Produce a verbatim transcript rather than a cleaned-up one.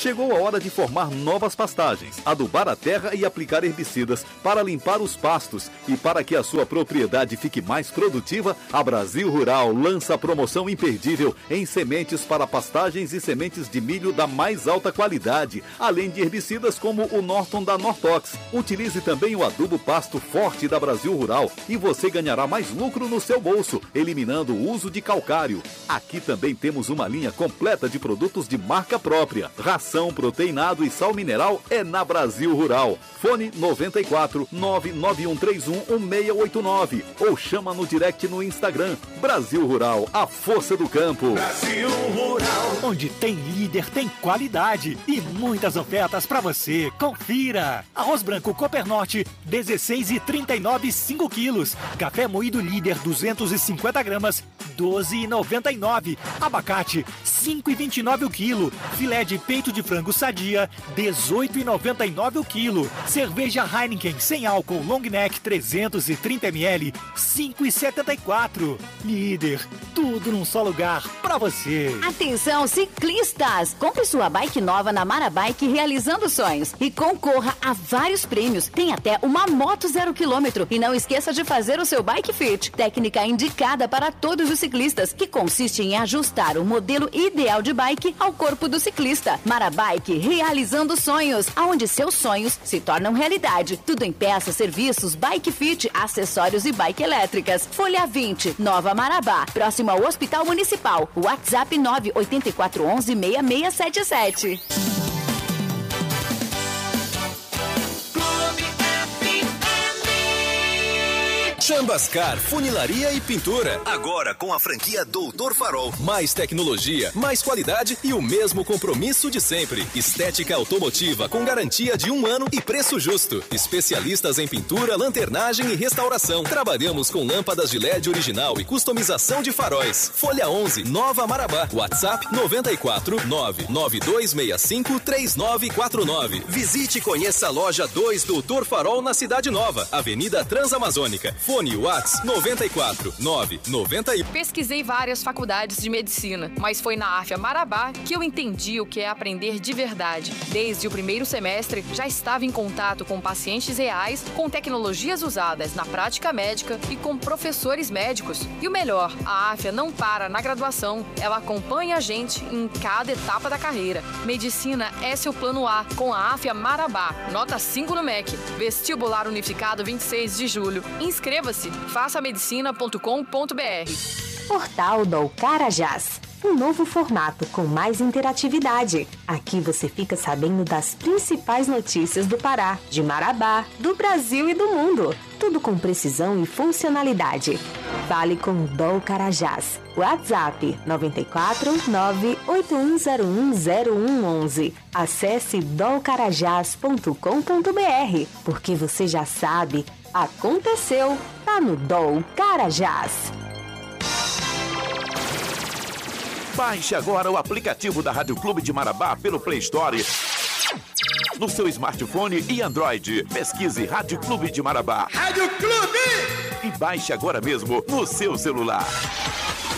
Chegou a hora de formar novas pastagens, adubar a terra e aplicar herbicidas para limpar os pastos. E para que a sua propriedade fique mais produtiva, a Brasil Rural lança a promoção imperdível em sementes para pastagens e sementes de milho da mais alta qualidade, além de herbicidas como o Norton da Nortox. Utilize também o adubo pasto forte da Brasil Rural e você ganhará mais lucro no seu bolso, eliminando o uso de calcário. Aqui também temos uma linha completa de produtos de marca própria. Ração, proteinado e sal mineral é na Brasil Rural. Fone noventa e quatro, nove nove um três um, um seis oito nove ou chama no direct no Instagram. Brasil Rural, a força do campo. Brasil Rural. Onde tem líder, tem qualidade e muitas ofertas para você. Confira. Arroz branco Cooper Norte, dezesseis e trinta e nove, cinco quilos. Café moído líder, duzentos e cinquenta gramas, doze e noventa e nove. Abacate, cinco e vinte e nove o quilo. Filé de peito de frango sadia, dezoito e noventa e nove o quilo. Cerveja Heineken sem álcool long neck trezentos e trinta mililitros, cinco e setenta e quatro. Líder, tudo num só lugar pra você. Atenção ciclistas, compre sua bike nova na Marabike realizando sonhos e concorra a vários prêmios. Tem até uma moto zero quilômetro e não esqueça de fazer o seu bike fit, técnica indicada para todos os ciclistas, que consiste em ajustar o modelo ideal de bike ao corpo do ciclista. Marabike realizando sonhos, aonde seus sonhos se tornam realidade. Tudo em peças, serviços, bike fit, acessórios e bike elétricas. Folha vinte, Nova Marabá, próximo ao Hospital Municipal. WhatsApp nove oito quatro um um, seis seis sete sete. Chambascar, funilaria e pintura. Agora com a franquia Doutor Farol. Mais tecnologia, mais qualidade e o mesmo compromisso de sempre. Estética automotiva com garantia de um ano e preço justo. Especialistas em pintura, lanternagem e restauração. Trabalhamos com lâmpadas de L E D original e customização de faróis. Folha onze, Nova Marabá. WhatsApp noventa e quatro, nove nove dois seis cinco, três nove quatro nove. Visite e conheça a loja dois Doutor Farol na Cidade Nova, Avenida Transamazônica. Fone WhatsApp noventa e quatro, nove noventa. Pesquisei várias faculdades de medicina, mas foi na Afya Marabá que eu entendi o que é aprender de verdade. Desde o primeiro semestre, já estava em contato com pacientes reais, com tecnologias usadas na prática médica e com professores médicos. E o melhor, a Afya não para na graduação, ela acompanha a gente em cada etapa da carreira. Medicina é seu plano A com a Afya Marabá. Nota cinco no M E C. Vestibular Unificado vinte e seis de julho. Inscreva-se. faça medicina ponto com ponto b r. Portal do Carajás. Um novo formato com mais interatividade. Aqui você fica sabendo das principais notícias do Pará, de Marabá, do Brasil e do mundo. Tudo com precisão e funcionalidade. Fale com o Dol Carajás. WhatsApp nove quatro nove oito um zero um zero um um um. Acesse dol carajás ponto com ponto b r, porque você já sabe, aconteceu, tá no Dol Carajás. Baixe agora o aplicativo da Rádio Clube de Marabá pelo Play Store no seu smartphone e Android. Pesquise Rádio Clube de Marabá. Rádio Clube! E baixe agora mesmo no seu celular.